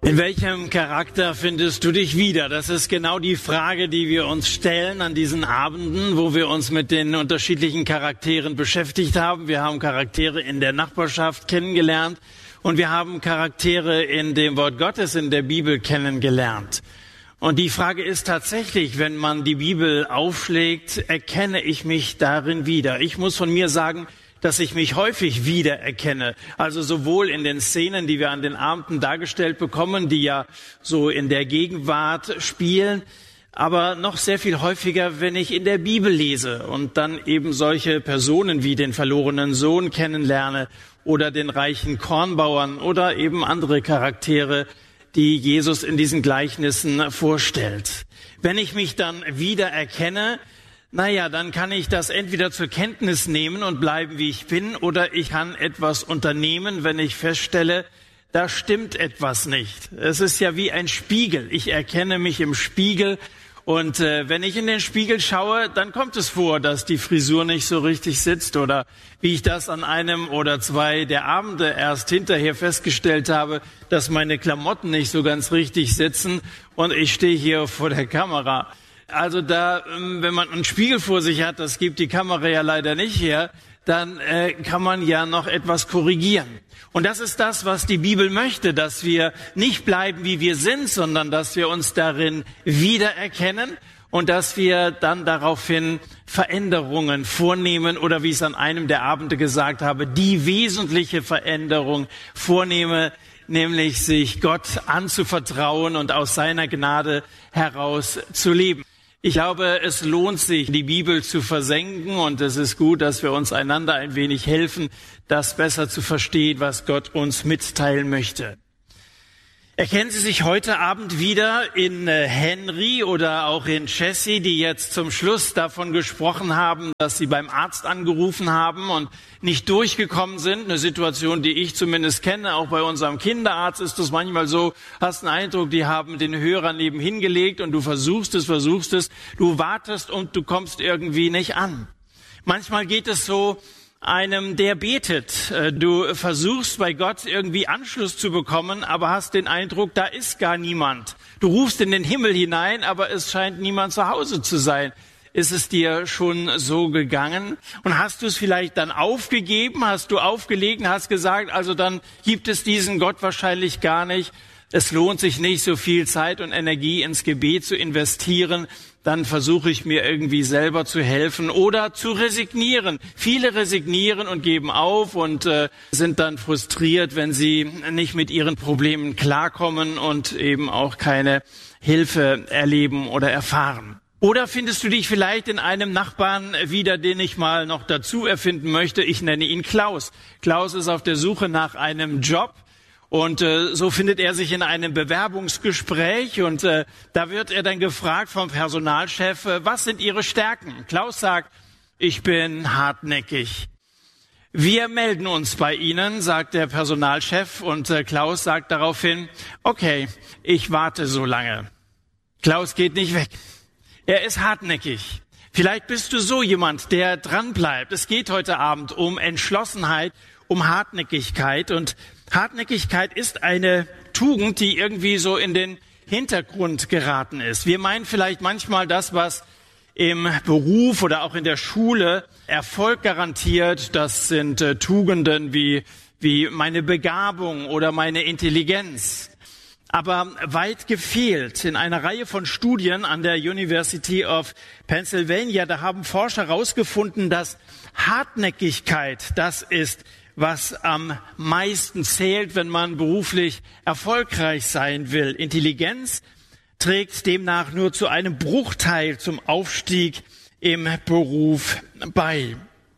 In welchem Charakter findest du dich wieder? Das ist genau die Frage, die wir uns stellen an diesen Abenden, wo wir uns mit den unterschiedlichen Charakteren beschäftigt haben. Wir haben Charaktere in der Nachbarschaft kennengelernt und wir haben Charaktere in dem Wort Gottes in der Bibel kennengelernt. Und die Frage ist tatsächlich, wenn man die Bibel aufschlägt, erkenne ich mich darin wieder? Ich muss von mir sagen, dass ich mich häufig wiedererkenne. Also sowohl in den Szenen, die wir an den Abenden dargestellt bekommen, die ja so in der Gegenwart spielen, aber noch sehr viel häufiger, wenn ich in der Bibel lese und dann eben solche Personen wie den verlorenen Sohn kennenlerne oder den reichen Kornbauern oder eben andere Charaktere, die Jesus in diesen Gleichnissen vorstellt. Wenn ich mich dann wiedererkenne, dann kann ich das entweder zur Kenntnis nehmen und bleiben, wie ich bin, oder ich kann etwas unternehmen, wenn ich feststelle, da stimmt etwas nicht. Es ist ja wie ein Spiegel. Ich erkenne mich im Spiegel und wenn ich in den Spiegel schaue, dann kommt es vor, dass die Frisur nicht so richtig sitzt oder wie ich das an einem oder zwei der Abende erst hinterher festgestellt habe, dass meine Klamotten nicht so ganz richtig sitzen und ich stehe hier vor der Kamera. Also da, wenn man einen Spiegel vor sich hat, das gibt die Kamera ja leider nicht her, dann kann man ja noch etwas korrigieren. Und das ist das, was die Bibel möchte, dass wir nicht bleiben, wie wir sind, sondern dass wir uns darin wiedererkennen und dass wir dann daraufhin Veränderungen vornehmen oder, wie ich es an einem der Abende gesagt habe, die wesentliche Veränderung vornehme, nämlich sich Gott anzuvertrauen und aus seiner Gnade heraus zu leben. Ich glaube, es lohnt sich, die Bibel zu versenken und es ist gut, dass wir uns einander ein wenig helfen, das besser zu verstehen, was Gott uns mitteilen möchte. Erkennen Sie sich heute Abend wieder in Henry oder auch in Jessie, die jetzt zum Schluss davon gesprochen haben, dass sie beim Arzt angerufen haben und nicht durchgekommen sind? Eine Situation, die ich zumindest kenne. Auch bei unserem Kinderarzt ist es manchmal so, hast einen Eindruck, die haben den Hörer nebenhin gelegt und du versuchst es, du wartest und du kommst irgendwie nicht an. Manchmal geht es so einem, der betet. Du versuchst bei Gott irgendwie Anschluss zu bekommen, aber hast den Eindruck, da ist gar niemand. Du rufst in den Himmel hinein, aber es scheint niemand zu Hause zu sein. Ist es dir schon so gegangen? Und hast du es vielleicht dann aufgegeben? Hast du aufgelegt und hast gesagt, also dann gibt es diesen Gott wahrscheinlich gar nicht. Es lohnt sich nicht, so viel Zeit und Energie ins Gebet zu investieren. Dann versuche ich mir irgendwie selber zu helfen oder zu resignieren. Viele resignieren und geben auf und sind dann frustriert, wenn sie nicht mit ihren Problemen klarkommen und eben auch keine Hilfe erleben oder erfahren. Oder findest du dich vielleicht in einem Nachbarn wieder, den ich mal noch dazu erfinden möchte? Ich nenne ihn Klaus. Klaus ist auf der Suche nach einem Job. Und so findet er sich in einem Bewerbungsgespräch und da wird er dann gefragt vom Personalchef, was sind Ihre Stärken? Klaus sagt, ich bin hartnäckig. Wir melden uns bei Ihnen, sagt der Personalchef und Klaus sagt daraufhin, okay, ich warte so lange. Klaus geht nicht weg. Er ist hartnäckig. Vielleicht bist du so jemand, der dranbleibt. Es geht heute Abend um Entschlossenheit, um Hartnäckigkeit und Hartnäckigkeit ist eine Tugend, die irgendwie so in den Hintergrund geraten ist. Wir meinen vielleicht manchmal das, was im Beruf oder auch in der Schule Erfolg garantiert. Das sind Tugenden wie meine Begabung oder meine Intelligenz. Aber weit gefehlt. In einer Reihe von Studien an der University of Pennsylvania, da haben Forscher herausgefunden, dass Hartnäckigkeit das ist, was am meisten zählt, wenn man beruflich erfolgreich sein will. Intelligenz trägt demnach nur zu einem Bruchteil zum Aufstieg im Beruf bei.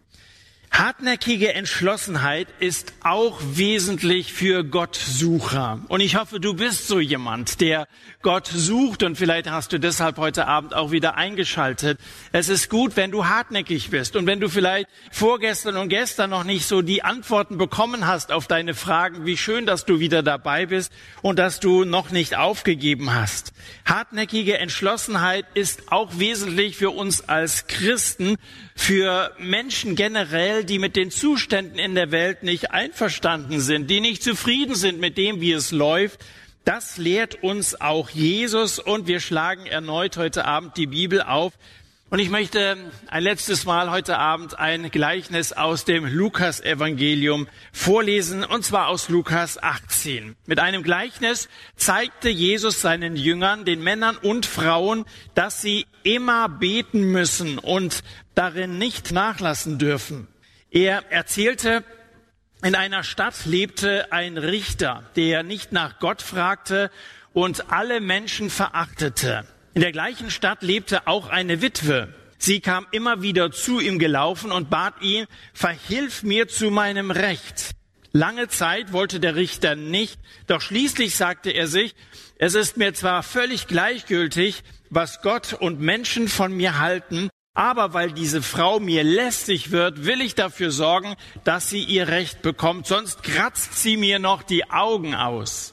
Hartnäckige Entschlossenheit ist auch wesentlich für Gottsucher. Und ich hoffe, du bist so jemand, der Gott sucht und vielleicht hast du deshalb heute Abend auch wieder eingeschaltet. Es ist gut, wenn du hartnäckig bist und wenn du vielleicht vorgestern und gestern noch nicht so die Antworten bekommen hast auf deine Fragen, wie schön, dass du wieder dabei bist und dass du noch nicht aufgegeben hast. Hartnäckige Entschlossenheit ist auch wesentlich für uns als Christen, für Menschen generell, die mit den Zuständen in der Welt nicht einverstanden sind, die nicht zufrieden sind mit dem, wie es läuft, Das lehrt uns auch Jesus und wir schlagen erneut heute Abend die Bibel auf. Und ich möchte ein letztes Mal heute Abend ein Gleichnis aus dem Lukas-Evangelium vorlesen, und zwar aus Lukas 18. Mit einem Gleichnis zeigte Jesus seinen Jüngern, den Männern und Frauen, dass sie immer beten müssen und darin nicht nachlassen dürfen. Er erzählte, in einer Stadt lebte ein Richter, der nicht nach Gott fragte und alle Menschen verachtete. In der gleichen Stadt lebte auch eine Witwe. Sie kam immer wieder zu ihm gelaufen und bat ihn, verhilf mir zu meinem Recht. Lange Zeit wollte der Richter nicht, doch schließlich sagte er sich, es ist mir zwar völlig gleichgültig, was Gott und Menschen von mir halten, aber weil diese Frau mir lästig wird, will ich dafür sorgen, dass sie ihr Recht bekommt, sonst kratzt sie mir noch die Augen aus.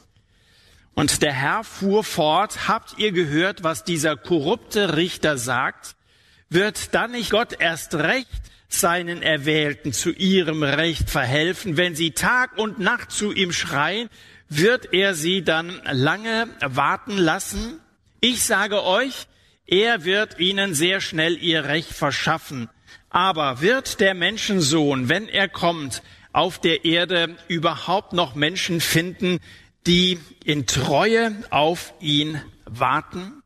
Und der Herr fuhr fort, habt ihr gehört, was dieser korrupte Richter sagt? Wird dann nicht Gott erst recht seinen Erwählten zu ihrem Recht verhelfen? Wenn sie Tag und Nacht zu ihm schreien, wird er sie dann lange warten lassen? Ich sage euch, er wird ihnen sehr schnell ihr Recht verschaffen. Aber wird der Menschensohn, wenn er kommt, auf der Erde überhaupt noch Menschen finden, die in Treue auf ihn warten?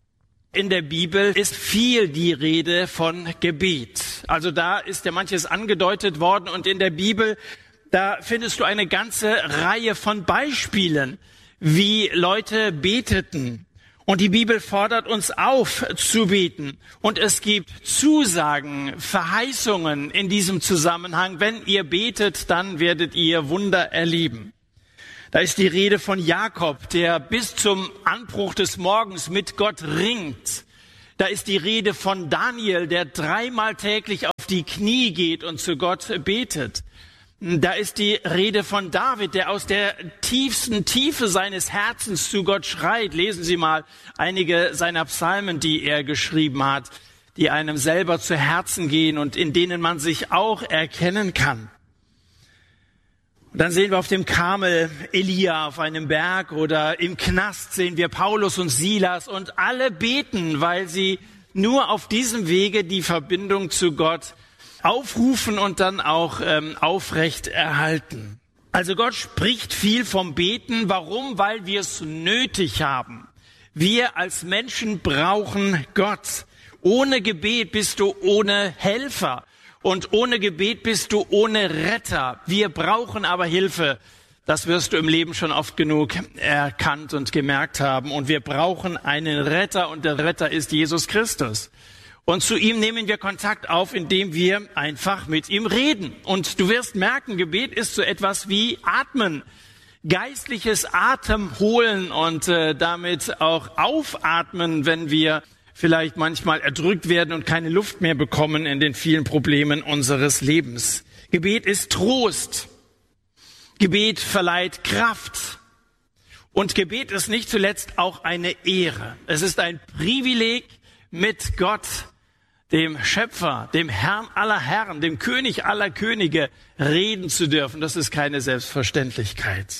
In der Bibel ist viel die Rede von Gebet. Also da ist ja manches angedeutet worden und in der Bibel, da findest du eine ganze Reihe von Beispielen, wie Leute beteten. Und die Bibel fordert uns auf zu beten. Und es gibt Zusagen, Verheißungen in diesem Zusammenhang. Wenn ihr betet, dann werdet ihr Wunder erleben. Da ist die Rede von Jakob, der bis zum Anbruch des Morgens mit Gott ringt. Da ist die Rede von Daniel, der 3-mal täglich auf die Knie geht und zu Gott betet. Da ist die Rede von David, der aus der tiefsten Tiefe seines Herzens zu Gott schreit. Lesen Sie mal einige seiner Psalmen, die er geschrieben hat, die einem selber zu Herzen gehen und in denen man sich auch erkennen kann. Und dann sehen wir auf dem Karmel Elia auf einem Berg oder im Knast sehen wir Paulus und Silas und alle beten, weil sie nur auf diesem Wege die Verbindung zu Gott aufrufen und dann auch aufrecht erhalten. Also Gott spricht viel vom Beten. Warum? Weil wir es nötig haben. Wir als Menschen brauchen Gott. Ohne Gebet bist du ohne Helfer. Und ohne Gebet bist du ohne Retter. Wir brauchen aber Hilfe. Das wirst du im Leben schon oft genug erkannt und gemerkt haben. Und wir brauchen einen Retter und der Retter ist Jesus Christus. Und zu ihm nehmen wir Kontakt auf, indem wir einfach mit ihm reden. Und du wirst merken, Gebet ist so etwas wie Atmen. Geistliches Atem holen und damit auch aufatmen, wenn wir vielleicht manchmal erdrückt werden und keine Luft mehr bekommen in den vielen Problemen unseres Lebens. Gebet ist Trost. Gebet verleiht Kraft. Und Gebet ist nicht zuletzt auch eine Ehre. Es ist ein Privileg, mit Gott, dem Schöpfer, dem Herrn aller Herren, dem König aller Könige, reden zu dürfen. Das ist keine Selbstverständlichkeit.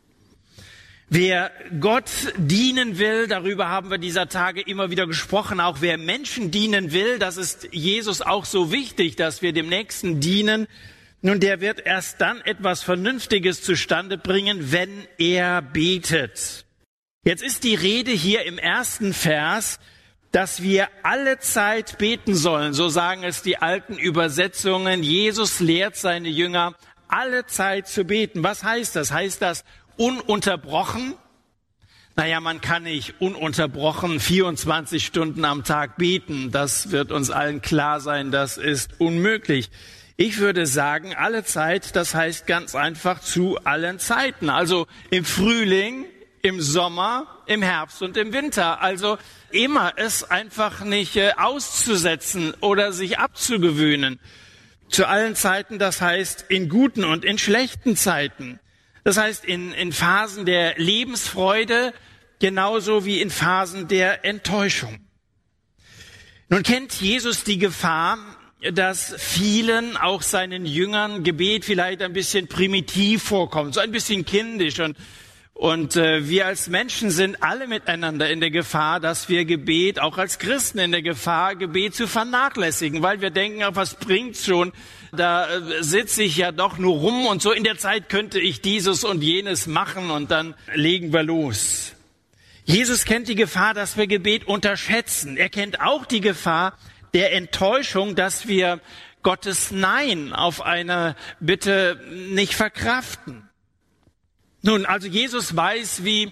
Wer Gott dienen will, darüber haben wir dieser Tage immer wieder gesprochen, auch wer Menschen dienen will, das ist Jesus auch so wichtig, dass wir dem Nächsten dienen. Nun, der wird erst dann etwas Vernünftiges zustande bringen, wenn er betet. Jetzt ist die Rede hier im ersten Vers, dass wir alle Zeit beten sollen. So sagen es die alten Übersetzungen. Jesus lehrt seine Jünger, alle Zeit zu beten. Was heißt das? Heißt das ununterbrochen? Naja, man kann nicht ununterbrochen 24 Stunden am Tag beten. Das wird uns allen klar sein, das ist unmöglich. Ich würde sagen, alle Zeit, das heißt ganz einfach zu allen Zeiten. Also im Frühling, im Sommer, im Herbst und im Winter. Also immer es einfach nicht auszusetzen oder sich abzugewöhnen. Zu allen Zeiten, das heißt in guten und in schlechten Zeiten. Das heißt in Phasen der Lebensfreude genauso wie in Phasen der Enttäuschung. Nun kennt Jesus die Gefahr, dass vielen, auch seinen Jüngern, Gebet vielleicht ein bisschen primitiv vorkommt, so ein bisschen kindisch Und wir als Menschen sind alle miteinander in der Gefahr, dass wir Gebet, auch als Christen in der Gefahr, Gebet zu vernachlässigen, weil wir denken, was bringt's schon, da sitze ich ja doch nur rum und so in der Zeit könnte ich dieses und jenes machen und dann legen wir los. Jesus kennt die Gefahr, dass wir Gebet unterschätzen. Er kennt auch die Gefahr der Enttäuschung, dass wir Gottes Nein auf eine Bitte nicht verkraften. Nun, also Jesus weiß, wie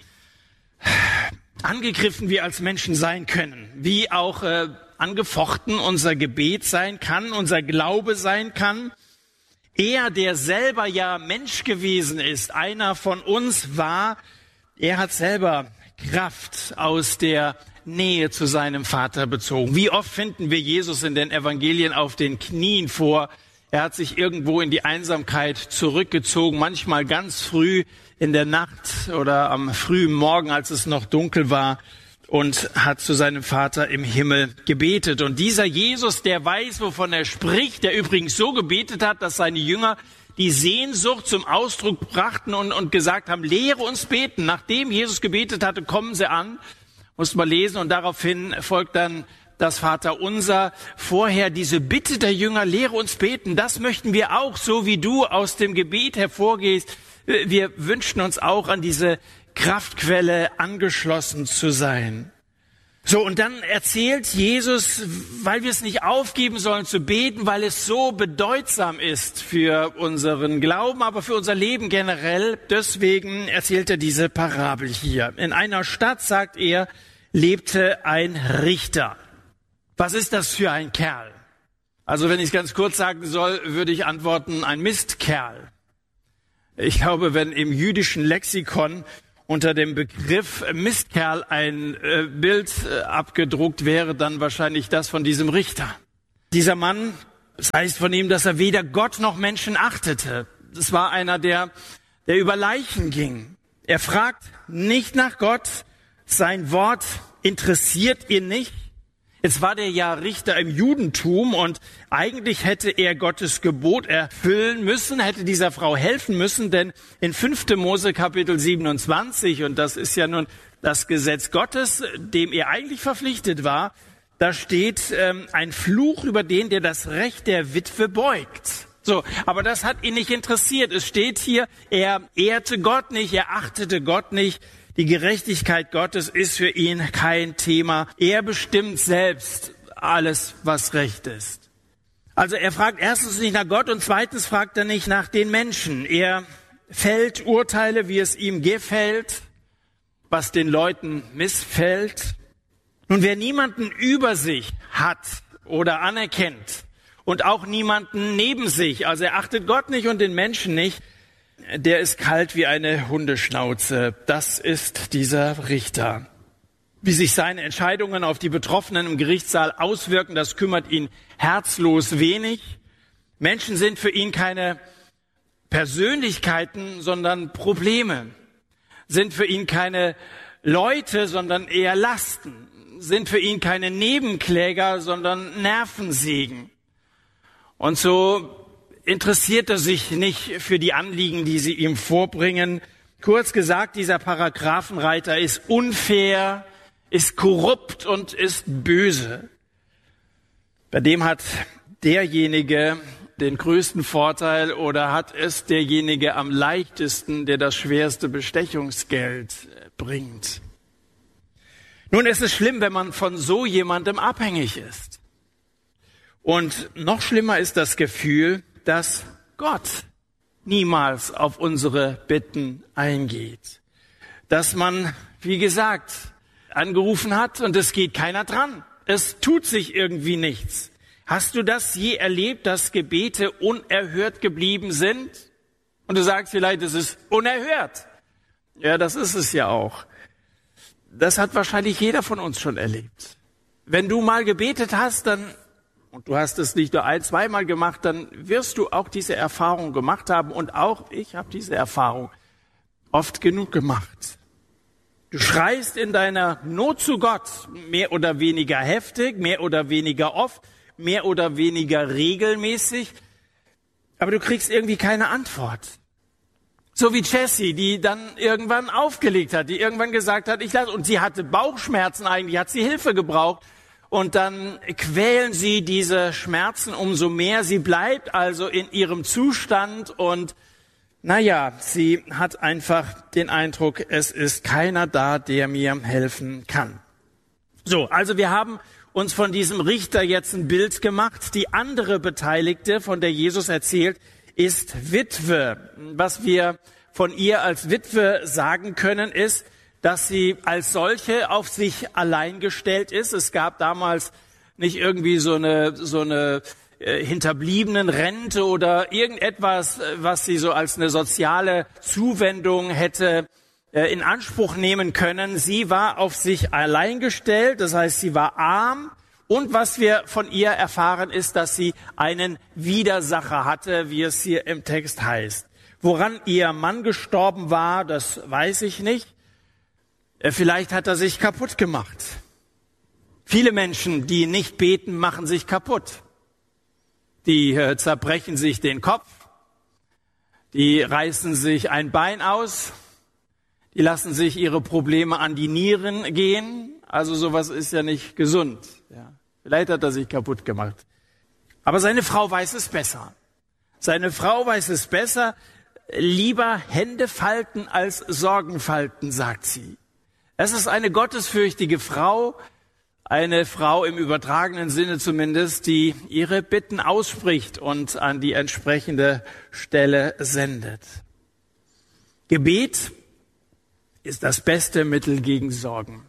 angegriffen wir als Menschen sein können, wie auch angefochten unser Gebet sein kann, unser Glaube sein kann. Er, der selber ja Mensch gewesen ist, einer von uns war, er hat selber Kraft aus der Nähe zu seinem Vater bezogen. Wie oft finden wir Jesus in den Evangelien auf den Knien vor? Er hat sich irgendwo in die Einsamkeit zurückgezogen, manchmal ganz früh in der Nacht oder am frühen Morgen, als es noch dunkel war, und hat zu seinem Vater im Himmel gebetet. Und dieser Jesus, der weiß, wovon er spricht, der übrigens so gebetet hat, dass seine Jünger die Sehnsucht zum Ausdruck brachten und gesagt haben, lehre uns beten. Nachdem Jesus gebetet hatte, kommen sie an, muss man lesen, und daraufhin folgt dann das Vaterunser. Vorher diese Bitte der Jünger, lehre uns beten, das möchten wir auch, so wie du aus dem Gebet hervorgehst. Wir wünschen uns auch, an diese Kraftquelle angeschlossen zu sein. So, und dann erzählt Jesus, weil wir es nicht aufgeben sollen zu beten, weil es so bedeutsam ist für unseren Glauben, aber für unser Leben generell. Deswegen erzählt er diese Parabel hier. In einer Stadt, sagt er, lebte ein Richter. Was ist das für ein Kerl? Also wenn ich es ganz kurz sagen soll, würde ich antworten, ein Mistkerl. Ich glaube, wenn im jüdischen Lexikon unter dem Begriff Mistkerl ein Bild abgedruckt wäre, dann wahrscheinlich das von diesem Richter. Dieser Mann, das heißt von ihm, dass er weder Gott noch Menschen achtete. Das war einer, der über Leichen ging. Er fragt nicht nach Gott, sein Wort interessiert ihn nicht. Jetzt war der ja Richter im Judentum und eigentlich hätte er Gottes Gebot erfüllen müssen, hätte dieser Frau helfen müssen, denn in 5. Mose Kapitel 27, und das ist ja nun das Gesetz Gottes, dem er eigentlich verpflichtet war, da steht ein Fluch über den, der das Recht der Witwe beugt. So, aber das hat ihn nicht interessiert. Es steht hier, er ehrte Gott nicht, er achtete Gott nicht. Die Gerechtigkeit Gottes ist für ihn kein Thema. Er bestimmt selbst alles, was recht ist. Also er fragt erstens nicht nach Gott und zweitens fragt er nicht nach den Menschen. Er fällt Urteile, wie es ihm gefällt, was den Leuten missfällt. Nun, wer niemanden über sich hat oder anerkennt und auch niemanden neben sich, also er achtet Gott nicht und den Menschen nicht, der ist kalt wie eine Hundeschnauze. Das ist dieser Richter. Wie sich seine Entscheidungen auf die Betroffenen im Gerichtssaal auswirken, das kümmert ihn herzlos wenig. Menschen sind für ihn keine Persönlichkeiten, sondern Probleme. Sind für ihn keine Leute, sondern eher Lasten. Sind für ihn keine Nebenkläger, sondern Nervensägen. Und so interessiert er sich nicht für die Anliegen, die sie ihm vorbringen. Kurz gesagt, dieser Paragraphenreiter ist unfair, ist korrupt und ist böse. Bei dem hat derjenige den größten Vorteil oder hat es derjenige am leichtesten, der das schwerste Bestechungsgeld bringt. Nun ist es schlimm, wenn man von so jemandem abhängig ist. Und noch schlimmer ist das Gefühl, dass Gott niemals auf unsere Bitten eingeht. Dass man, wie gesagt, angerufen hat und es geht keiner dran. Es tut sich irgendwie nichts. Hast du das je erlebt, dass Gebete unerhört geblieben sind? Und du sagst vielleicht, es ist unerhört. Ja, das ist es ja auch. Das hat wahrscheinlich jeder von uns schon erlebt. Wenn du mal gebetet hast, dann und du hast es nicht nur ein-, zweimal gemacht, dann wirst du auch diese Erfahrung gemacht haben. Und auch ich habe diese Erfahrung oft genug gemacht. Du schreist in deiner Not zu Gott, mehr oder weniger heftig, mehr oder weniger oft, mehr oder weniger regelmäßig. Aber du kriegst irgendwie keine Antwort. So wie Jessie, die dann irgendwann aufgelegt hat, die irgendwann gesagt hat, ich lasse, und sie hatte Bauchschmerzen, eigentlich hat sie Hilfe gebraucht. Und dann quälen sie diese Schmerzen umso mehr. Sie bleibt also in ihrem Zustand und sie hat einfach den Eindruck, es ist keiner da, der mir helfen kann. So, also wir haben uns von diesem Richter jetzt ein Bild gemacht. Die andere Beteiligte, von der Jesus erzählt, ist Witwe. Was wir von ihr als Witwe sagen können, ist, dass sie als solche auf sich allein gestellt ist. Es gab damals nicht irgendwie so eine hinterbliebenen Rente oder irgendetwas, was sie so als eine soziale Zuwendung hätte in Anspruch nehmen können. Sie war auf sich allein gestellt, das heißt, sie war arm. Und was wir von ihr erfahren, ist, dass sie einen Widersacher hatte, wie es hier im Text heißt. Woran ihr Mann gestorben war, das weiß ich nicht. Vielleicht hat er sich kaputt gemacht. Viele Menschen, die nicht beten, machen sich kaputt. Die zerbrechen sich den Kopf, die reißen sich ein Bein aus, die lassen sich ihre Probleme an die Nieren gehen. Also sowas ist ja nicht gesund. Ja. Vielleicht hat er sich kaputt gemacht. Aber seine Frau weiß es besser. Seine Frau weiß es besser. Lieber Hände falten als Sorgen falten, sagt sie. Es ist eine gottesfürchtige Frau, eine Frau im übertragenen Sinne zumindest, die ihre Bitten ausspricht und an die entsprechende Stelle sendet. Gebet ist das beste Mittel gegen Sorgen.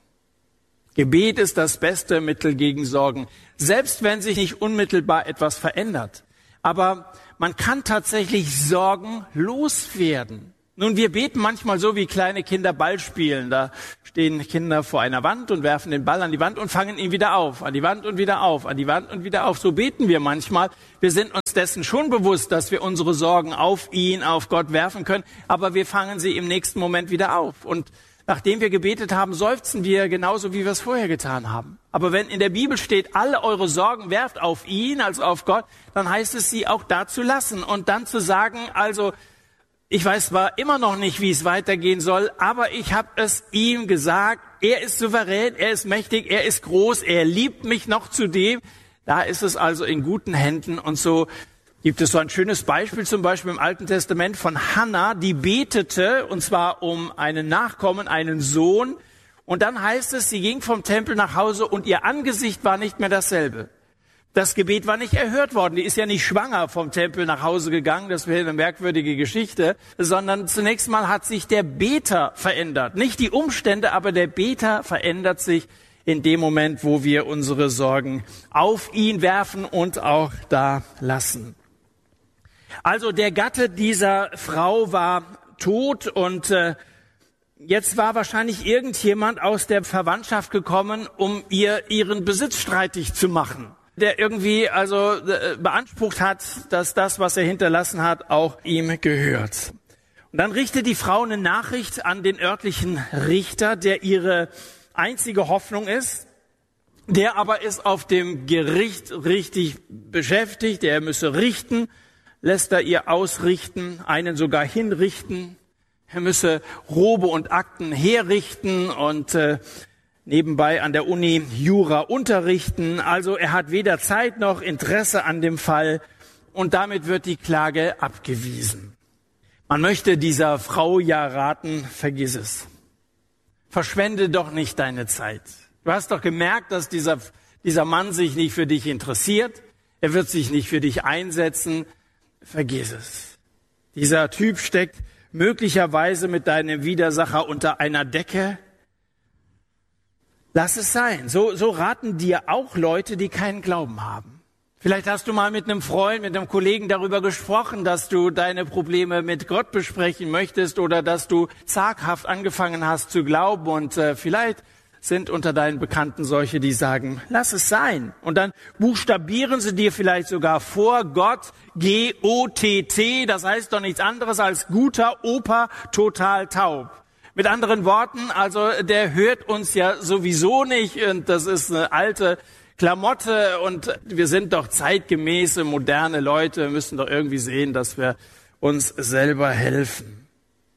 Gebet ist das beste Mittel gegen Sorgen, selbst wenn sich nicht unmittelbar etwas verändert. Aber man kann tatsächlich Sorgen loswerden. Nun, wir beten manchmal so, wie kleine Kinder Ball spielen. Da stehen Kinder vor einer Wand und werfen den Ball an die Wand und fangen ihn wieder auf, an die Wand und wieder auf, an die Wand und wieder auf. So beten wir manchmal. Wir sind uns dessen schon bewusst, dass wir unsere Sorgen auf ihn, auf Gott werfen können, aber wir fangen sie im nächsten Moment wieder auf. Und nachdem wir gebetet haben, seufzen wir genauso, wie wir es vorher getan haben. Aber wenn in der Bibel steht, alle eure Sorgen werft auf ihn, also auf Gott, dann heißt es, sie auch da zu lassen und dann zu sagen, also ich weiß zwar immer noch nicht, wie es weitergehen soll, aber ich habe es ihm gesagt. Er ist souverän, er ist mächtig, er ist groß, er liebt mich noch zudem. Da ist es also in guten Händen. Und so gibt es so ein schönes Beispiel, zum Beispiel im Alten Testament von Hannah, die betete, und zwar um einen Nachkommen, einen Sohn. Und dann heißt es, sie ging vom Tempel nach Hause und ihr Angesicht war nicht mehr dasselbe. Das Gebet war nicht erhört worden. Die ist ja nicht schwanger vom Tempel nach Hause gegangen. Das wäre eine merkwürdige Geschichte. Sondern zunächst mal hat sich der Beter verändert. Nicht die Umstände, aber der Beter verändert sich in dem Moment, wo wir unsere Sorgen auf ihn werfen und auch da lassen. Also der Gatte dieser Frau war tot und jetzt war wahrscheinlich irgendjemand aus der Verwandtschaft gekommen, um ihren Besitz streitig zu machen, der irgendwie also beansprucht hat, dass das, was er hinterlassen hat, auch ihm gehört. Und dann richtet die Frau eine Nachricht an den örtlichen Richter, der ihre einzige Hoffnung ist. Der aber ist auf dem Gericht richtig beschäftigt, der müsse richten, lässt er ihr ausrichten, einen sogar hinrichten. Er müsse Robe und Akten herrichten und nebenbei an der Uni Jura unterrichten. Also er hat weder Zeit noch Interesse an dem Fall und damit wird die Klage abgewiesen. Man möchte dieser Frau ja raten, vergiss es. Verschwende doch nicht deine Zeit. Du hast doch gemerkt, dass dieser Mann sich nicht für dich interessiert. Er wird sich nicht für dich einsetzen. Vergiss es. Dieser Typ steckt möglicherweise mit deinem Widersacher unter einer Decke. Lass es sein. So raten dir auch Leute, die keinen Glauben haben. Vielleicht hast du mal mit einem Freund, mit einem Kollegen darüber gesprochen, dass du deine Probleme mit Gott besprechen möchtest oder dass du zaghaft angefangen hast zu glauben und vielleicht sind unter deinen Bekannten solche, die sagen, lass es sein. Und dann buchstabieren sie dir vielleicht sogar vor, Gott, G-O-T-T, das heißt doch nichts anderes als guter Opa, total taub. Mit anderen Worten, also der hört uns ja sowieso nicht und das ist eine alte Klamotte und wir sind doch zeitgemäße, moderne Leute, müssen doch irgendwie sehen, dass wir uns selber helfen.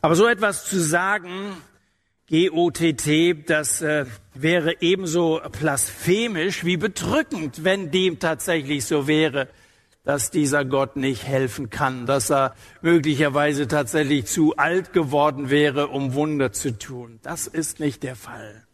Aber so etwas zu sagen, G-O-T-T, das wäre ebenso blasphemisch wie bedrückend, wenn dem tatsächlich so wäre, dass dieser Gott nicht helfen kann, dass er möglicherweise tatsächlich zu alt geworden wäre, um Wunder zu tun. Das ist nicht der Fall.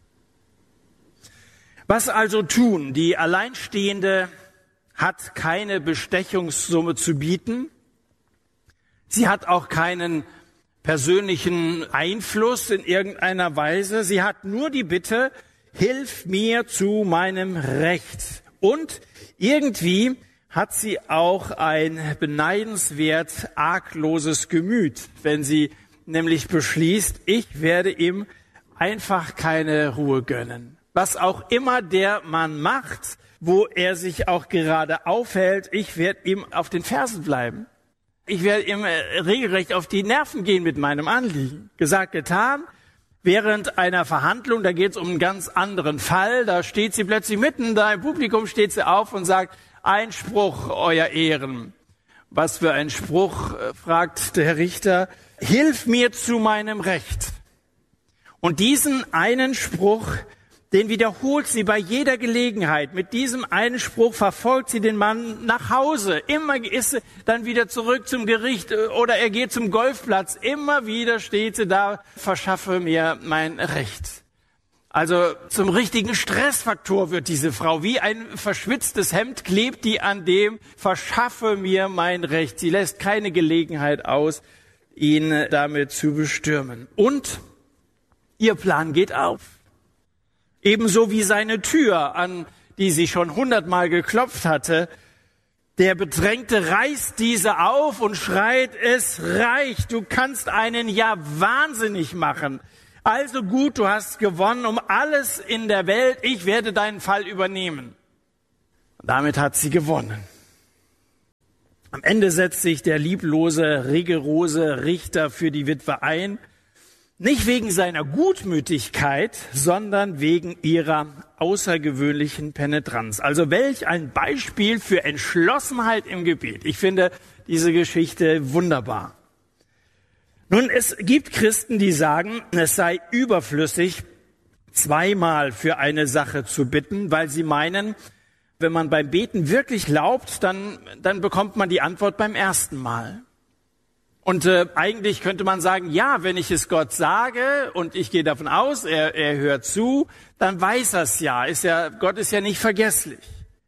Was also tun? Die Alleinstehende hat keine Bestechungssumme zu bieten. Sie hat auch keinen persönlichen Einfluss in irgendeiner Weise. Sie hat nur die Bitte, hilf mir zu meinem Recht. Und irgendwie hat sie auch ein beneidenswert argloses Gemüt, wenn sie nämlich beschließt, ich werde ihm einfach keine Ruhe gönnen. Was auch immer der Mann macht, wo er sich auch gerade aufhält, ich werde ihm auf den Fersen bleiben. Ich werde ihm regelrecht auf die Nerven gehen mit meinem Anliegen. Gesagt, getan. Während einer Verhandlung, da geht es um einen ganz anderen Fall, da steht sie plötzlich mitten da im Publikum, steht sie auf und sagt, Einspruch, Euer Ehren. Was für ein Spruch, fragt der Richter. Hilf mir zu meinem Recht. Und diesen einen Spruch, den wiederholt sie bei jeder Gelegenheit. Mit diesem einen Spruch verfolgt sie den Mann nach Hause. Immer ist sie dann wieder zurück zum Gericht oder er geht zum Golfplatz. Immer wieder steht sie da, verschaffe mir mein Recht. Also zum richtigen Stressfaktor wird diese Frau. Wie ein verschwitztes Hemd klebt die an dem, verschaffe mir mein Recht. Sie lässt keine Gelegenheit aus, ihn damit zu bestürmen. Und ihr Plan geht auf. Ebenso wie seine Tür, an die sie schon 100-mal geklopft hatte. Der Bedrängte reißt diese auf und schreit, es reicht, du kannst einen ja wahnsinnig machen. Also gut, du hast gewonnen um alles in der Welt, ich werde deinen Fall übernehmen. Und damit hat sie gewonnen. Am Ende setzt sich der lieblose, rigorose Richter für die Witwe ein. Nicht wegen seiner Gutmütigkeit, sondern wegen ihrer außergewöhnlichen Penetranz. Also welch ein Beispiel für Entschlossenheit im Gebet. Ich finde diese Geschichte wunderbar. Nun, es gibt Christen, die sagen, es sei überflüssig, zweimal für eine Sache zu bitten, weil sie meinen, wenn man beim Beten wirklich glaubt, dann bekommt man die Antwort beim ersten Mal. Und eigentlich könnte man sagen, ja, wenn ich es Gott sage und ich gehe davon aus, er hört zu, dann weiß er es ja. Gott ist ja nicht vergesslich.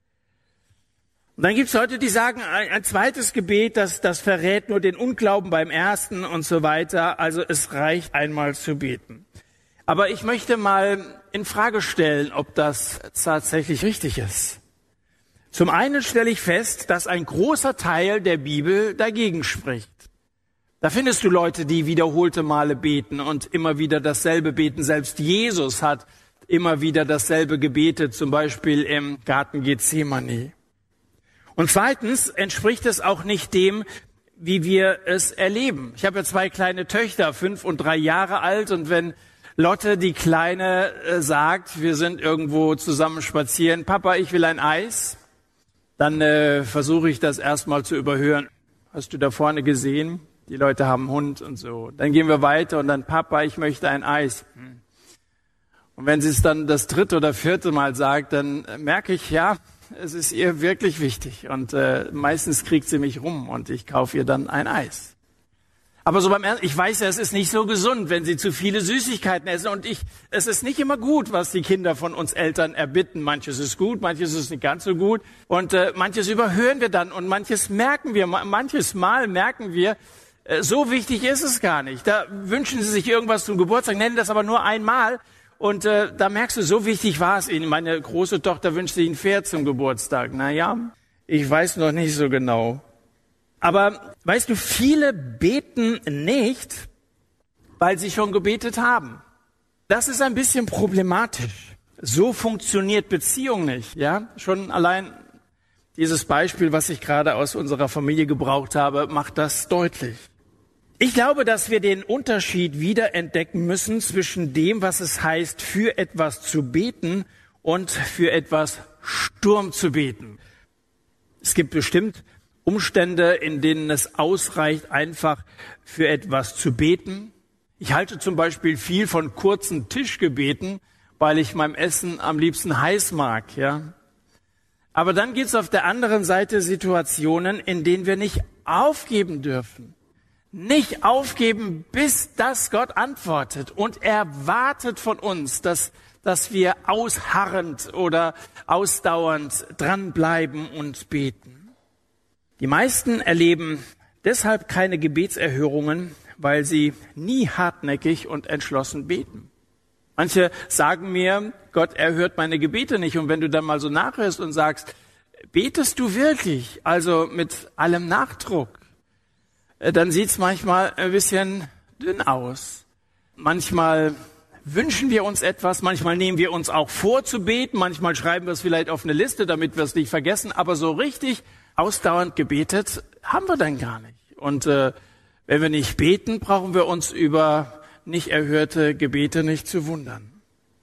Und dann gibt es Leute, die sagen, ein zweites Gebet, das verrät nur den Unglauben beim ersten und so weiter. Also es reicht einmal zu beten. Aber ich möchte mal in Frage stellen, ob das tatsächlich richtig ist. Zum einen stelle ich fest, dass ein großer Teil der Bibel dagegen spricht. Da findest du Leute, die wiederholte Male beten und immer wieder dasselbe beten. Selbst Jesus hat immer wieder dasselbe gebetet, zum Beispiel im Garten Gethsemane. Und zweitens entspricht es auch nicht dem, wie wir es erleben. Ich habe ja 2 kleine Töchter, 5 und 3 Jahre alt. Und wenn Lotte, die Kleine, sagt, wir sind irgendwo zusammen spazieren, Papa, ich will ein Eis, dann versuche ich das erstmal zu überhören. Hast du da vorne gesehen? Die Leute haben einen Hund und so. Dann gehen wir weiter und dann, Papa, ich möchte ein Eis. Und wenn sie es dann das 3. oder 4. Mal sagt, dann merke ich, ja, es ist ihr wirklich wichtig. Und meistens kriegt sie mich rum und ich kaufe ihr dann ein Eis. Aber so ich weiß ja, es ist nicht so gesund, wenn sie zu viele Süßigkeiten essen. Und es ist nicht immer gut, was die Kinder von uns Eltern erbitten. Manches ist gut, manches ist nicht ganz so gut. Und manches überhören wir dann und manches Mal merken wir, so wichtig ist es gar nicht. Da wünschen sie sich irgendwas zum Geburtstag, nennen das aber nur einmal. Und da merkst du, so wichtig war es ihnen. Meine große Tochter wünscht sich ein Pferd zum Geburtstag. Naja, ich weiß noch nicht so genau. Aber weißt du, viele beten nicht, weil sie schon gebetet haben. Das ist ein bisschen problematisch. So funktioniert Beziehung nicht. Ja, schon allein dieses Beispiel, was ich gerade aus unserer Familie gebraucht habe, macht das deutlich. Ich glaube, dass wir den Unterschied wiederentdecken müssen zwischen dem, was es heißt, für etwas zu beten und für etwas Sturm zu beten. Es gibt bestimmt Umstände, in denen es ausreicht, einfach für etwas zu beten. Ich halte zum Beispiel viel von kurzen Tischgebeten, weil ich meinem Essen am liebsten heiß mag, ja. Aber dann gibt es auf der anderen Seite Situationen, in denen wir nicht aufgeben dürfen. Nicht aufgeben, bis das Gott antwortet. Und er wartet von uns, dass wir ausharrend oder ausdauernd dranbleiben und beten. Die meisten erleben deshalb keine Gebetserhörungen, weil sie nie hartnäckig und entschlossen beten. Manche sagen mir, Gott erhört meine Gebete nicht. Und wenn du dann mal so nachhörst und sagst, betest du wirklich, also mit allem Nachdruck, dann sieht's manchmal ein bisschen dünn aus. Manchmal wünschen wir uns etwas, manchmal nehmen wir uns auch vor zu beten, manchmal schreiben wir es vielleicht auf eine Liste, damit wir es nicht vergessen, aber so richtig ausdauernd gebetet haben wir dann gar nicht. Und wenn wir nicht beten, brauchen wir uns über nicht erhörte Gebete nicht zu wundern.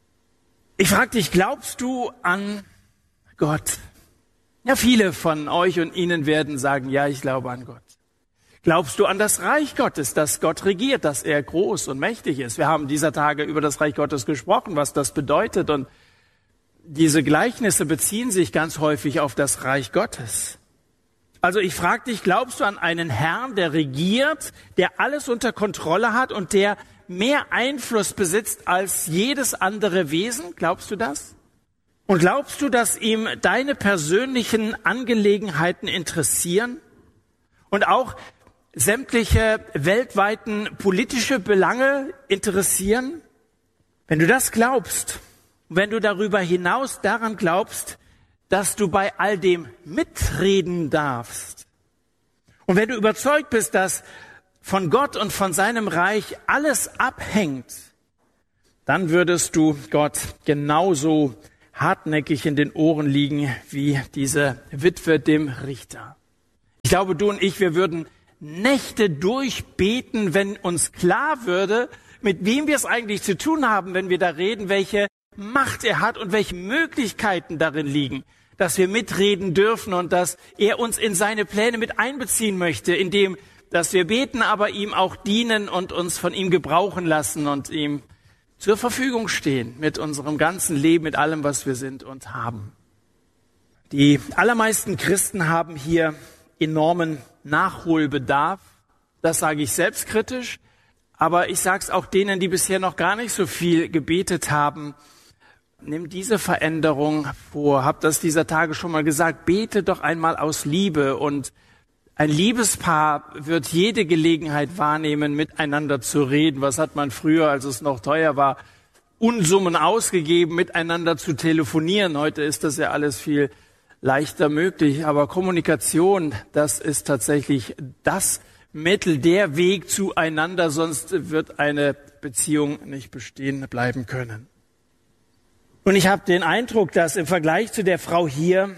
Ich frage dich, glaubst du an Gott? Ja, viele von euch und Ihnen werden sagen, ja, ich glaube an Gott. Glaubst du an das Reich Gottes, dass Gott regiert, dass er groß und mächtig ist? Wir haben dieser Tage über das Reich Gottes gesprochen, was das bedeutet. Und diese Gleichnisse beziehen sich ganz häufig auf das Reich Gottes. Also ich frage dich, glaubst du an einen Herrn, der regiert, der alles unter Kontrolle hat und der mehr Einfluss besitzt als jedes andere Wesen? Glaubst du das? Und glaubst du, dass ihm deine persönlichen Angelegenheiten interessieren und auch sämtliche weltweiten politische Belange interessieren? Wenn du das glaubst, wenn du darüber hinaus daran glaubst, dass du bei all dem mitreden darfst, und wenn du überzeugt bist, dass von Gott und von seinem Reich alles abhängt, dann würdest du Gott genauso hartnäckig in den Ohren liegen wie diese Witwe dem Richter. Ich glaube, du und ich, wir würden Nächte durchbeten, wenn uns klar würde, mit wem wir es eigentlich zu tun haben, wenn wir da reden, welche Macht er hat und welche Möglichkeiten darin liegen, dass wir mitreden dürfen und dass er uns in seine Pläne mit einbeziehen möchte, indem dass wir beten, aber ihm auch dienen und uns von ihm gebrauchen lassen und ihm zur Verfügung stehen mit unserem ganzen Leben, mit allem, was wir sind und haben. Die allermeisten Christen haben hier enormen Nachholbedarf. Das sage ich selbstkritisch, aber ich sage es auch denen, die bisher noch gar nicht so viel gebetet haben. Nimm diese Veränderung vor. Hab das dieser Tage schon mal gesagt. Bete doch einmal aus Liebe, und ein Liebespaar wird jede Gelegenheit wahrnehmen, miteinander zu reden. Was hat man früher, als es noch teuer war, Unsummen ausgegeben, miteinander zu telefonieren? Heute ist das ja alles viel leichter möglich. Aber Kommunikation, das ist tatsächlich das Mittel, der Weg zueinander. Sonst wird eine Beziehung nicht bestehen bleiben können. Und ich habe den Eindruck, dass im Vergleich zu der Frau hier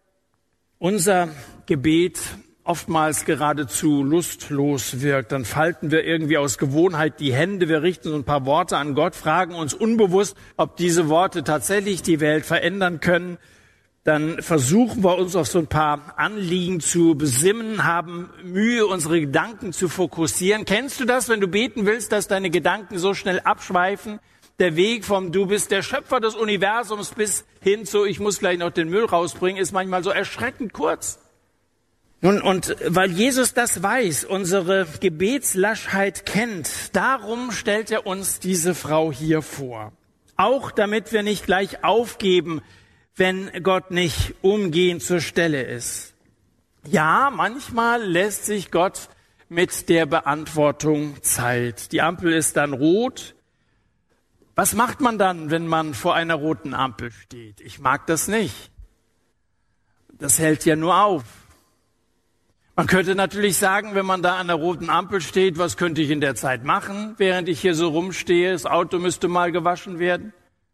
unser Gebet oftmals geradezu lustlos wirkt. Dann falten wir irgendwie aus Gewohnheit die Hände, wir richten so ein paar Worte an Gott, fragen uns unbewusst, ob diese Worte tatsächlich die Welt verändern können. Dann versuchen wir uns auf so ein paar Anliegen zu besinnen, haben Mühe, unsere Gedanken zu fokussieren. Kennst du das, wenn du beten willst, dass deine Gedanken so schnell abschweifen? Der Weg vom Du bist der Schöpfer des Universums bis hin zu ich muss gleich noch den Müll rausbringen, ist manchmal so erschreckend kurz. Nun, und weil Jesus das weiß, unsere Gebetslaschheit kennt, darum stellt er uns diese Frau hier vor. Auch damit wir nicht gleich aufgeben, wenn Gott nicht umgehend zur Stelle ist. Ja, manchmal lässt sich Gott mit der Beantwortung Zeit. Die Ampel ist dann rot. Was macht man dann, wenn man vor einer roten Ampel steht? Ich mag das nicht. Das hält ja nur auf. Man könnte natürlich sagen, wenn man da an der roten Ampel steht, was könnte ich in der Zeit machen, während ich hier so rumstehe? Das Auto müsste mal gewaschen werden.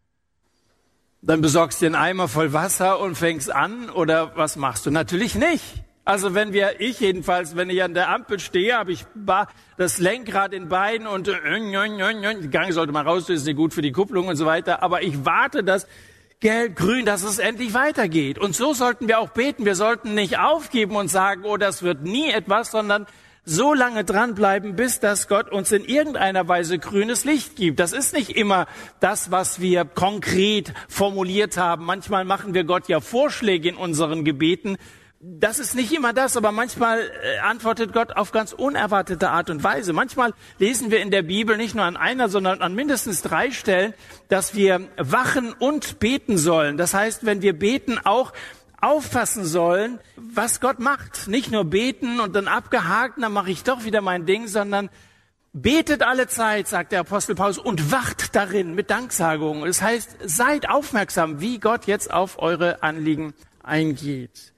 Dann besorgst du einen Eimer voll Wasser und fängst an, oder was machst du? Natürlich nicht. Also wenn ich an der Ampel stehe, habe ich das Lenkrad in beiden und die Gang sollte mal raus, das ist nicht gut für die Kupplung und so weiter, aber ich warte, dass gelb, grün, dass es endlich weitergeht. Und so sollten wir auch beten. Wir sollten nicht aufgeben und sagen, oh, das wird nie etwas, sondern so lange dranbleiben, bis dass Gott uns in irgendeiner Weise grünes Licht gibt. Das ist nicht immer das, was wir konkret formuliert haben. Manchmal machen wir Gott ja Vorschläge in unseren Gebeten. Das ist nicht immer das, aber manchmal antwortet Gott auf ganz unerwartete Art und Weise. Manchmal lesen wir in der Bibel nicht nur an einer, sondern an mindestens 3 Stellen, dass wir wachen und beten sollen. Das heißt, wenn wir beten, auch auffassen sollen, was Gott macht. Nicht nur beten und dann abgehakt, dann mache ich doch wieder mein Ding, sondern betet alle Zeit, sagt der Apostel Paulus, und wacht darin mit Danksagung. Das heißt, seid aufmerksam, wie Gott jetzt auf eure Anliegen eingeht.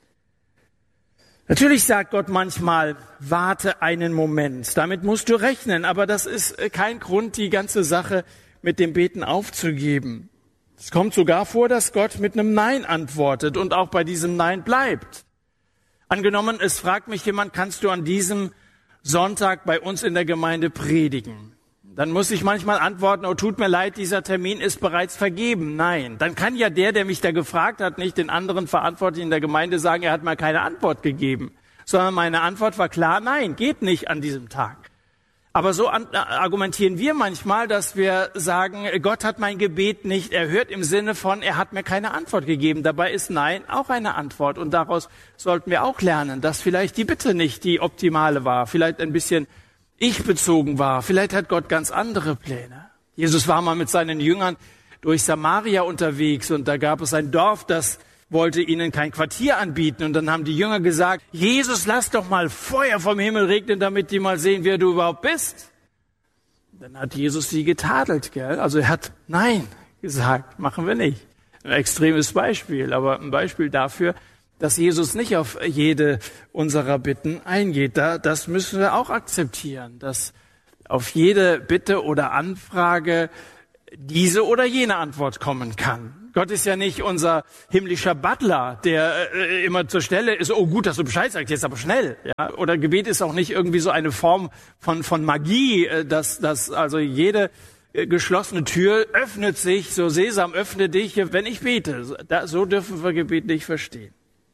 Natürlich sagt Gott manchmal, warte einen Moment. Damit musst du rechnen, aber das ist kein Grund, die ganze Sache mit dem Beten aufzugeben. Es kommt sogar vor, dass Gott mit einem Nein antwortet und auch bei diesem Nein bleibt. Angenommen, es fragt mich jemand, kannst du an diesem Sonntag bei uns in der Gemeinde predigen? Dann muss ich manchmal antworten, oh, tut mir leid, dieser Termin ist bereits vergeben. Nein, dann kann ja der mich da gefragt hat, nicht den anderen Verantwortlichen in der Gemeinde sagen, er hat mal keine Antwort gegeben. Sondern meine Antwort war klar, nein, geht nicht an diesem Tag. Aber so argumentieren wir manchmal, dass wir sagen, Gott hat mein Gebet nicht erhört im Sinne von, er hat mir keine Antwort gegeben. Dabei ist Nein auch eine Antwort. Und daraus sollten wir auch lernen, dass vielleicht die Bitte nicht die optimale war, vielleicht ein bisschen ich-bezogen war. Vielleicht hat Gott ganz andere Pläne. Jesus war mal mit seinen Jüngern durch Samaria unterwegs und da gab es ein Dorf, das wollte ihnen kein Quartier anbieten. Und dann haben die Jünger gesagt, Jesus, lass doch mal Feuer vom Himmel regnen, damit die mal sehen, wer du überhaupt bist. Dann hat Jesus sie getadelt, gell? Also er hat Nein gesagt, machen wir nicht. Ein extremes Beispiel, aber ein Beispiel dafür, dass Jesus nicht auf jede unserer Bitten eingeht. Das müssen wir auch akzeptieren, dass auf jede Bitte oder Anfrage diese oder jene Antwort kommen kann. Gott ist ja nicht unser himmlischer Butler, der immer zur Stelle ist, oh gut, dass du Bescheid sagst, jetzt aber schnell. Ja? Oder Gebet ist auch nicht irgendwie so eine Form von Magie, dass also jede geschlossene Tür öffnet sich, so Sesam, öffne dich, wenn ich bete. So dürfen wir Gebet nicht verstehen.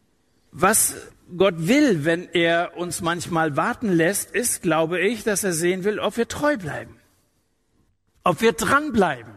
Was Gott will, wenn er uns manchmal warten lässt, ist, glaube ich, dass er sehen will, ob wir treu bleiben, ob wir dranbleiben,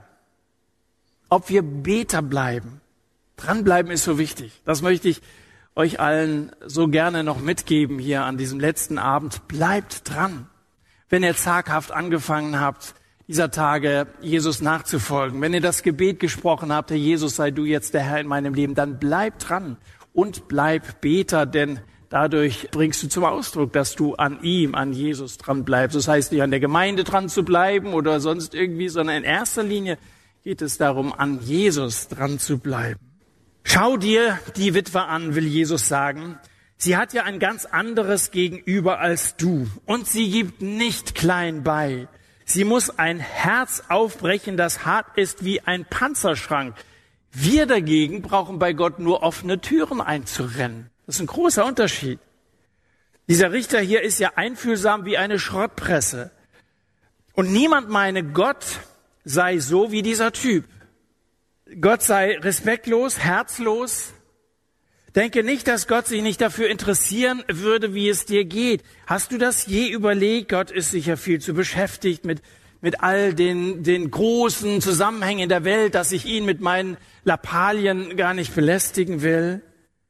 ob wir Beter bleiben. Dranbleiben ist so wichtig. Das möchte ich euch allen so gerne noch mitgeben hier an diesem letzten Abend. Bleibt dran. Wenn ihr zaghaft angefangen habt, dieser Tage Jesus nachzufolgen, wenn ihr das Gebet gesprochen habt, Herr Jesus, sei du jetzt der Herr in meinem Leben, dann bleibt dran und bleib Beter, denn dadurch bringst du zum Ausdruck, dass du an ihm, an Jesus dran bleibst. Das heißt nicht an der Gemeinde dran zu bleiben oder sonst irgendwie, sondern in erster Linie geht es darum, an Jesus dran zu bleiben. Schau dir die Witwe an, will Jesus sagen. Sie hat ja ein ganz anderes Gegenüber als du und sie gibt nicht klein bei. Sie muss ein Herz aufbrechen, das hart ist wie ein Panzerschrank. Wir dagegen brauchen bei Gott nur offene Türen einzurennen. Das ist ein großer Unterschied. Dieser Richter hier ist ja einfühlsam wie eine Schrottpresse. Und niemand meine, Gott sei so wie dieser Typ. Gott sei respektlos, herzlos. Denke nicht, dass Gott sich nicht dafür interessieren würde, wie es dir geht. Hast du das je überlegt? Gott ist sicher viel zu beschäftigt mit all den großen Zusammenhängen in der Welt, dass ich ihn mit meinen Lappalien gar nicht belästigen will.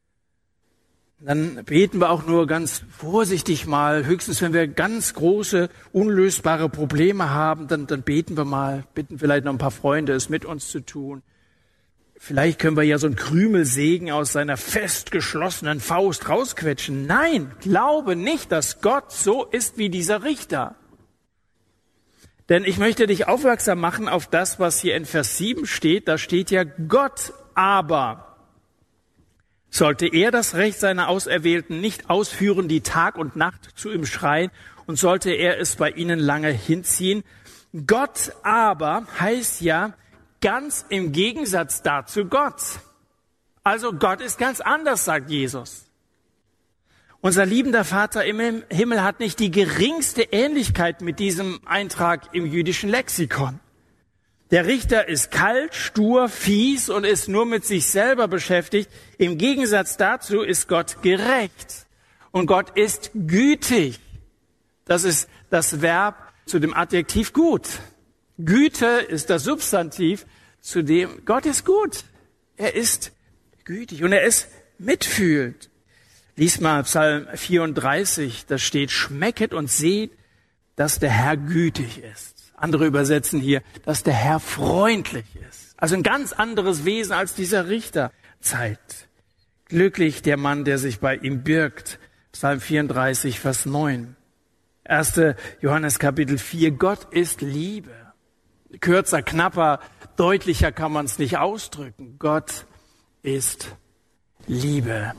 Dann beten wir auch nur ganz vorsichtig mal. Höchstens, wenn wir ganz große, unlösbare Probleme haben, dann beten wir mal, bitten vielleicht noch ein paar Freunde, es mit uns zu tun. Vielleicht können wir ja so einen Krümelsegen aus seiner fest geschlossenen Faust rausquetschen. Nein, glaube nicht, dass Gott so ist wie dieser Richter. Denn ich möchte dich aufmerksam machen auf das, was hier in Vers 7 steht. Da steht ja Gott aber. Sollte er das Recht seiner Auserwählten nicht ausführen, die Tag und Nacht zu ihm schreien, und sollte er es bei ihnen lange hinziehen? Gott aber heißt ja ganz im Gegensatz dazu Gott. Also Gott ist ganz anders, sagt Jesus. Unser liebender Vater im Himmel hat nicht die geringste Ähnlichkeit mit diesem Eintrag im jüdischen Lexikon. Der Richter ist kalt, stur, fies und ist nur mit sich selber beschäftigt. Im Gegensatz dazu ist Gott gerecht und Gott ist gütig. Das ist das Verb zu dem Adjektiv gut. Güte ist das Substantiv, zu dem Gott ist gut. Er ist gütig und er ist mitfühlend. Lies mal Psalm 34, da steht, schmecket und seht, dass der Herr gütig ist. Andere übersetzen hier, dass der Herr freundlich ist. Also ein ganz anderes Wesen als dieser Richter zeigt. Glücklich der Mann, der sich bei ihm birgt. Psalm 34, Vers 9. 1. Johannes Kapitel 4, Gott ist Liebe. Kürzer, knapper, deutlicher kann man es nicht ausdrücken. Gott ist Liebe.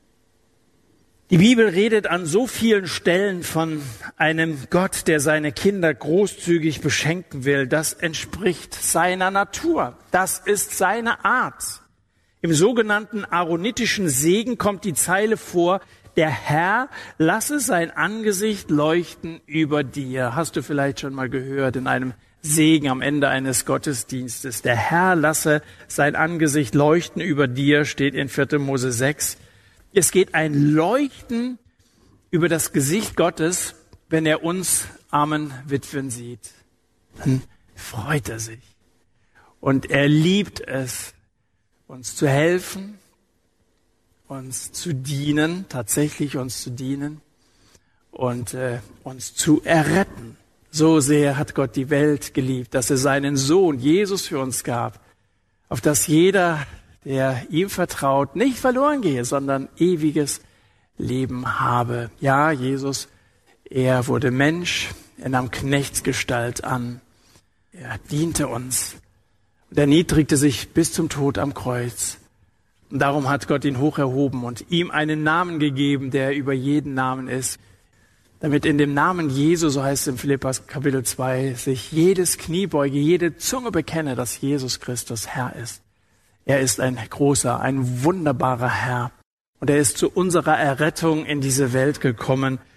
Die Bibel redet an so vielen Stellen von einem Gott, der seine Kinder großzügig beschenken will. Das entspricht seiner Natur. Das ist seine Art. Im sogenannten aaronitischen Segen kommt die Zeile vor, der Herr lasse sein Angesicht leuchten über dir. Hast du vielleicht schon mal gehört in einem Segen am Ende eines Gottesdienstes. Der Herr lasse sein Angesicht leuchten über dir, steht in 4. Mose 6. Es geht ein Leuchten über das Gesicht Gottes, wenn er uns armen Witwen sieht. Dann freut er sich. Und er liebt es, uns zu helfen, uns zu dienen, tatsächlich uns zu dienen und uns zu erretten. So sehr hat Gott die Welt geliebt, dass er seinen Sohn Jesus für uns gab, auf dass jeder, der ihm vertraut, nicht verloren gehe, sondern ewiges Leben habe. Ja, Jesus, er wurde Mensch, er nahm Knechtsgestalt an, er diente uns und erniedrigte sich bis zum Tod am Kreuz. Und darum hat Gott ihn hoch erhoben und ihm einen Namen gegeben, der über jeden Namen ist, damit in dem Namen Jesu, so heißt es im Philipper Kapitel 2, sich jedes Knie beuge, jede Zunge bekenne, dass Jesus Christus Herr ist. Er ist ein großer, ein wunderbarer Herr. Und er ist zu unserer Errettung in diese Welt gekommen.